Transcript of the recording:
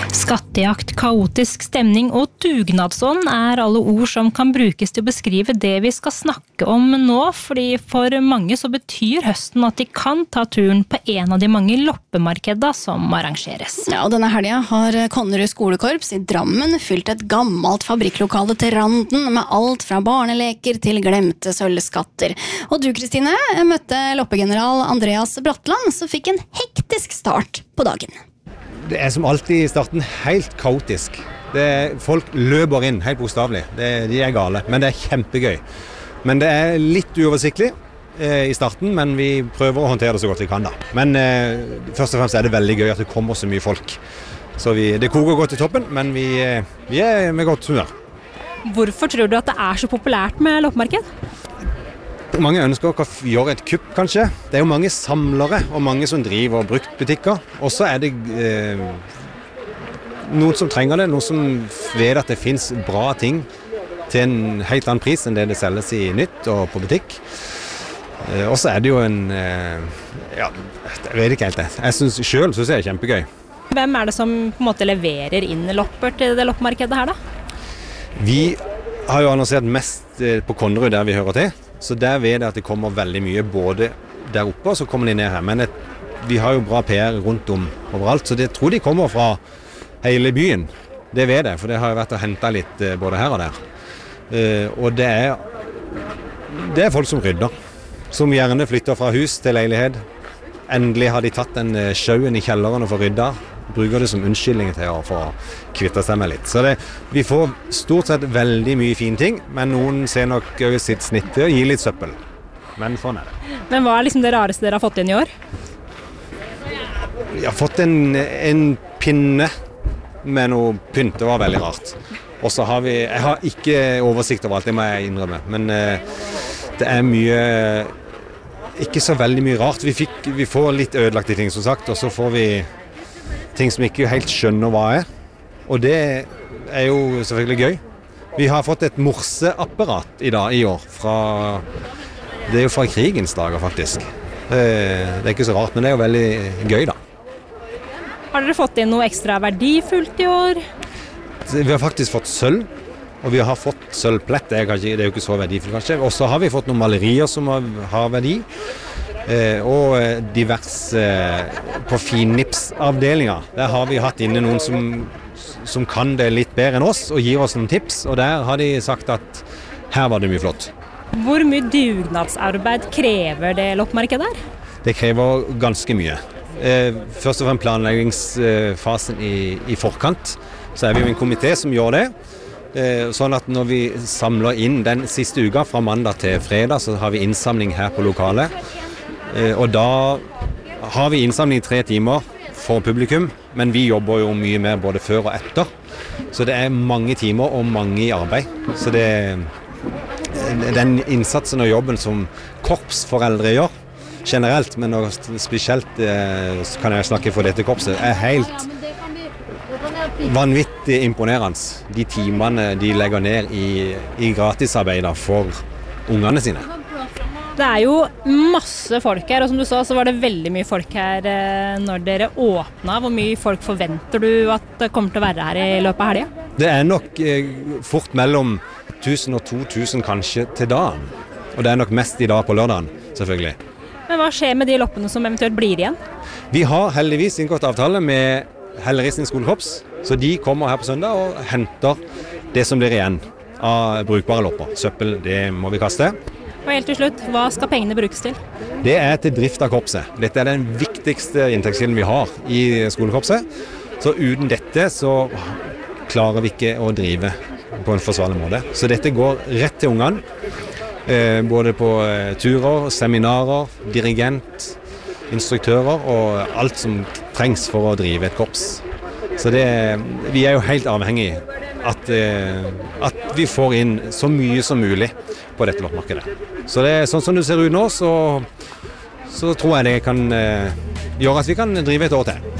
Skattejakt, kaotisk stemning og dugnadsånd alle ord som kan brukes til å beskrive det vi skal snakke om nå, fordi for mange så betyr høsten at de kan ta turen på en av de mange loppemarkeder som arrangeres. Ja, og denne helgen har Konnerud skolekorps i Drammen fylt et gammelt fabrikklokale til randen med alt fra barneleker til glemte sølvskatter. Og du, Kristine, møtte loppegeneral Andreas Bratland, som fikk en hektisk start på dagen. Det som alltid i starten helt kaotisk. Folk løper inn, helt bokstavelig. De gale, men det kjempegøy. Men det litt uoversiktlig i starten, men vi prøver å håndtere det så godt vi kan da. Men først og fremst det veldig gøy at det kommer så mye folk. Så det koker godt i toppen, men vi med godt humør. Hvorfor tror du at det så populært med loppemarked? Mange ønsker å gjøre et kupp, kanskje. Det jo mange samlere og mange som driver bruktbutikker. Og så det noen som trenger det, noen som vet at det finnes bra ting til en helt annen pris enn det selges i nytt og på butikk. Og så det jo jeg vet ikke helt det. Jeg synes det kjempegøy. Hvem det som på en måte leverer inn lopper til det loppemarkedet her da? Vi har jo annonsert mest på Konnerud der vi hører til. Så der vet jeg at det kommer veldig mye både der oppe og så kommer de ned her. Men vi har jo bra PR rundt om overalt, så jeg tror de kommer fra hele byen. Det vet jeg, for det har jo vært å hente litt både her og der. Og det folk som rydder, som gjerne flytter fra hus til leilighet. Endelig har de tatt den sjauen i kjelleren og får rydda. Bruker det som unnskyldning til å få kvitte seg med litt. Så vi får stort sett veldig mye fine ting, men noen ser nok over sitt snitt til å gi litt søppel. Men sånn det. Men hva liksom det rareste dere har fått inn i år? Vi har fått en pinne med noe pynt, det var veldig rart. Og så har jeg har ikke oversikt over alt, det må jeg innrømme, men det mye, ikke så veldig mye rart. Vi får litt ødelagte ting som sagt, og så får vi ting som ikke helt skjønner hva og det jo selvfølgelig gøy. Vi har fått et morseapparat i år, det jo fra krigens dager faktisk. Det ikke så rart, men det jo veldig gøy da. Har dere fått inn noe ekstra verdifullt i år? Vi har faktisk fått sølv, og vi har fått sølvplett, det jo ikke så verdifullt kanskje. Og så har vi fått noen malerier som har verdi. Og diverse på finnipsavdelinger. Der har vi hatt inne noen som kan det litt bedre enn oss og gir oss noen tips, og der har de sagt at her var det mye flott. Hvor mye dugnadsarbeid krever det loppemarkedet der? Det krever ganske mye. Først og fremst planleggingsfasen i forkant, så vi jo en komité som gjør det. Sånn at når vi samler inn den siste uka fra mandag til fredag, så har vi innsamling her på lokalet. Og da har vi innsamling 3 timer for publikum, men vi jobber jo mye mer både før og etter. Så det mange timer og mange i arbeid. Så den innsatsen og jobben som korpsforeldre gjør, generelt, men spesielt kan jeg snakke for dette korpset, helt vanvittig imponerende. De timene de legger ned i gratisarbeider for ungene sine. Det jo masse folk her, og som du sa, så var det veldig mye folk her når dere åpnet. Hvor mye folk forventer du at det kommer til å være her i løpet av helgen? Det nok fort mellom 1000 og 2000 kanskje til dagen. Og det nok mest i dag på lørdagen, selvfølgelig. Men hva skjer med de loppene som eventuelt blir igjen? Vi har heldigvis inngått avtale med Helleristning skolekorps, så de kommer her på søndag og henter det som blir igjen av brukbare lopper. Søppel, det må vi kaste. Og helt til slutt, hva skal pengene brukes til? Det til drift av korpset. Dette den viktigste inntektskilden vi har i skolekorpset. Så uten dette så klarer vi ikke å drive på en forsvarlig måte. Så dette går rett til ungene. Både på turer, seminarer, dirigent, instruktører og alt som trengs for å drive et korps. Så vi jo helt avhengig at vi får inn så mye som mulig på dette loppemarkedet. Så det sånn som det ser ut nå, så tror jeg det kan gjøre at vi kan drive et år til.